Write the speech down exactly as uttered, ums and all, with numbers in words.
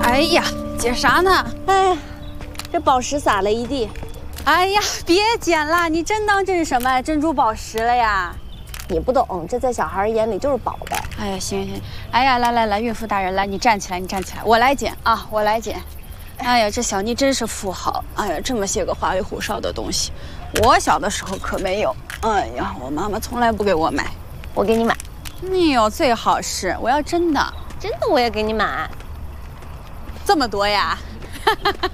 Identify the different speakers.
Speaker 1: 哎呀，捡啥呢？
Speaker 2: 哎呀，这宝石撒了一地。
Speaker 1: 哎呀，别捡了，你真当这是什么珍珠宝石了呀？
Speaker 2: 你不懂，这在小孩眼里就是宝贝。
Speaker 1: 哎呀，行行，哎呀，来来来，孕妇大人，来，你站起来，你站起来，我来捡啊，我来捡。哎呀，这小妮真是富豪！哎呀，这么些个花里胡哨的东西，我小的时候可没有。哎呀，我妈妈从来不给我买，
Speaker 2: 我给你买。
Speaker 1: 哎呦，最好是我要真的，
Speaker 2: 真的我也给你买。
Speaker 1: 这么多呀？